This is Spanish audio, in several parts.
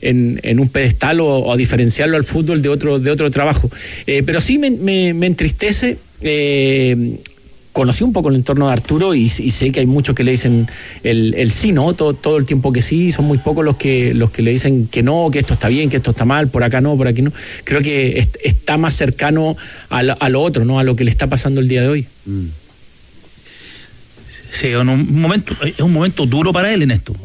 en un pedestal o a diferenciarlo al fútbol de otro trabajo. Pero sí me entristece. Conocí un poco el entorno de Arturo y sé que hay muchos que le dicen el sí, ¿no? Todo el tiempo que sí, son muy pocos los que le dicen que no, que esto está bien, que esto está mal, por acá no, por aquí no. Creo que está más cercano a lo otro, ¿no? A lo que le está pasando el día de hoy. Sí, es un momento duro para él en esto.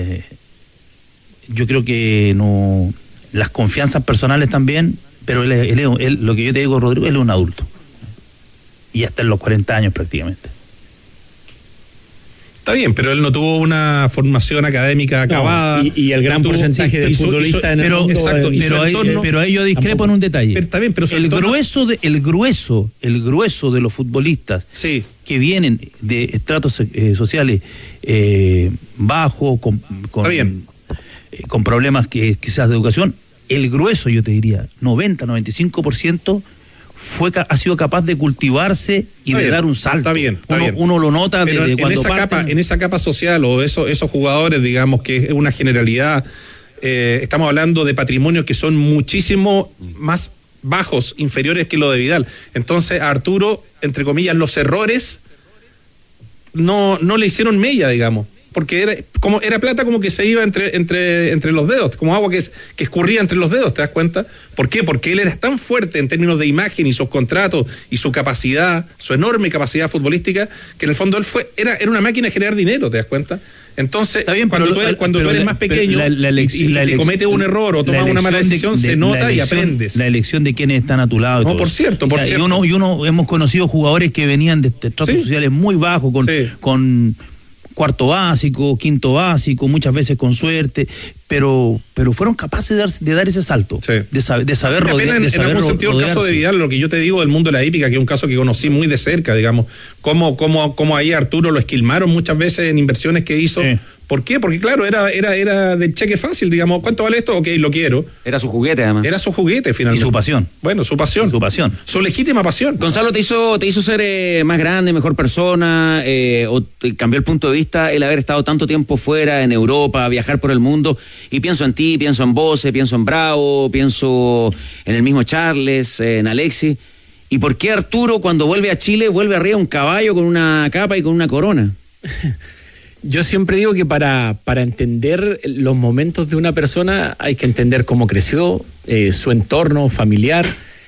Yo creo que no, las confianzas personales también, pero él, lo que yo te digo, Rodrigo, él es un adulto. Y hasta en los 40 años prácticamente. Está bien, pero él no tuvo una formación académica acabada. Y el gran porcentaje de futbolistas en el mundo. Exacto, pero ahí yo discrepo en un detalle. Pero está bien, pero el grueso de los futbolistas que vienen de estratos sociales bajos, con problemas quizás de educación, el grueso, yo te diría, 90-95%, ha sido capaz de cultivarse y de dar un salto. Está bien. Uno lo nota pero desde cuando en esa capa social o esos jugadores, digamos que es una generalidad, estamos hablando de patrimonios que son muchísimo más bajos, inferiores que lo de Vidal. Entonces a Arturo, entre comillas, los errores no le hicieron mella, digamos. Porque era plata como que se iba entre los dedos, como agua que escurría entre los dedos, ¿te das cuenta? ¿Por qué? Porque él era tan fuerte en términos de imagen y sus contratos y su capacidad, su enorme capacidad futbolística, que en el fondo él era una máquina de generar dinero, ¿te das cuenta? Entonces, bien, cuando tú eres más pequeño y cometes un error o tomas una mala decisión, se nota y aprendes. La elección de quienes están a tu lado. No, por cierto. Y uno hemos conocido jugadores que venían de estratos sociales muy bajos, con cuarto básico, quinto básico, muchas veces con suerte, pero fueron capaces de dar ese salto, de saber rodear. En algún sentido el caso de Vidal, lo que yo te digo del mundo de la hípica, que es un caso que conocí muy de cerca, digamos, cómo ahí Arturo lo esquilmaron muchas veces en inversiones que hizo. Sí. ¿Por qué? Porque claro, era de cheque fácil, digamos, ¿cuánto vale esto? Ok, lo quiero. Era su juguete, además. Era su juguete, finalmente. Y su pasión. Bueno, su pasión. Su legítima pasión. Gonzalo, ¿te hizo ser más grande, mejor persona, o te cambió el punto de vista el haber estado tanto tiempo fuera, en Europa, viajar por el mundo? Y pienso en ti, pienso en Bose, pienso en Bravo, pienso en el mismo Charles, en Alexis. ¿Y por qué Arturo, cuando vuelve a Chile, vuelve arriba un caballo con una capa y con una corona? Yo siempre digo que para entender los momentos de una persona hay que entender cómo creció, su entorno familiar.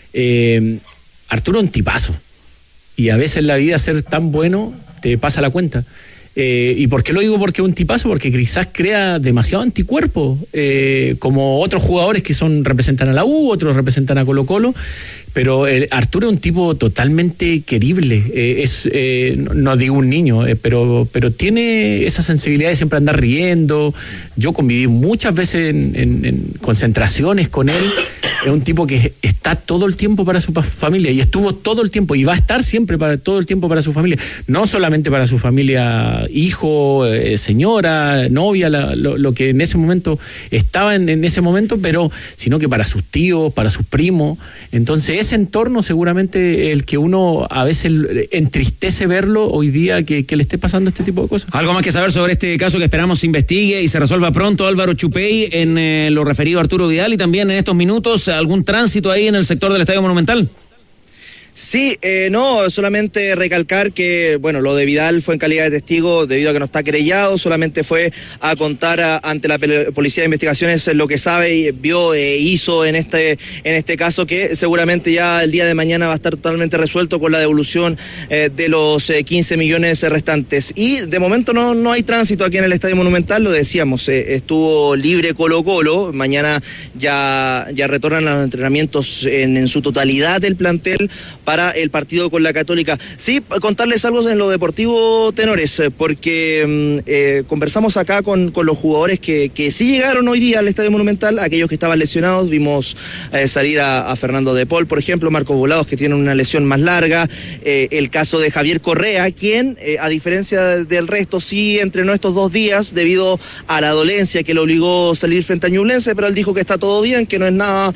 Arturo es un tipazo. Y a veces la vida ser tan bueno te pasa la cuenta. ¿Y por qué lo digo? Porque es un tipazo, porque quizás crea demasiado anticuerpo, como otros jugadores que representan a la U, otros representan a Colo-Colo, pero Arturo es un tipo totalmente querible, no digo un niño, pero tiene esa sensibilidad de siempre andar riendo. Yo conviví muchas veces en concentraciones con él. Es un tipo que está todo el tiempo para su familia, y estuvo todo el tiempo y va a estar siempre todo el tiempo para su familia, no solamente para su familia, hijo, señora, novia, lo que en ese momento estaba en ese momento, pero sino que para sus tíos, para sus primos. Entonces ese entorno seguramente el que uno a veces entristece verlo hoy día que le esté pasando este tipo de cosas. Algo más que saber sobre este caso que esperamos se investigue y se resuelva pronto, Álvaro Chupey, en lo referido a Arturo Vidal, y también en estos minutos algún tránsito ahí en el sector del Estadio Monumental. Sí, no, solamente recalcar que, bueno, lo de Vidal fue en calidad de testigo debido a que no está querellado, solamente fue a contar ante la Policía de Investigaciones lo que sabe, vio e hizo en este caso, que seguramente ya el día de mañana va a estar totalmente resuelto con la devolución de los 15 millones restantes. Y de momento no hay tránsito aquí en el Estadio Monumental, lo decíamos, estuvo libre Colo-Colo, mañana ya retornan a los entrenamientos en su totalidad del plantel para el partido con la Católica. Sí, contarles algo en lo deportivo, tenores, porque conversamos acá con los jugadores que sí llegaron hoy día al Estadio Monumental, aquellos que estaban lesionados. Vimos salir a Fernando de Paul, por ejemplo, Marcos Volados, que tiene una lesión más larga, el caso de Javier Correa, quien, a diferencia del resto, sí entrenó estos 2 días debido a la dolencia que le obligó a salir frente a Ñublense, pero él dijo que está todo bien, que no es nada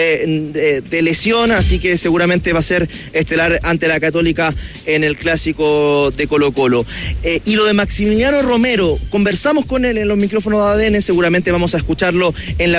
de lesión, así que seguramente va a ser estelar ante la Católica en el clásico de Colo-Colo. Y lo de Maximiliano Romero, conversamos con él en los micrófonos de ADN, seguramente vamos a escucharlo en la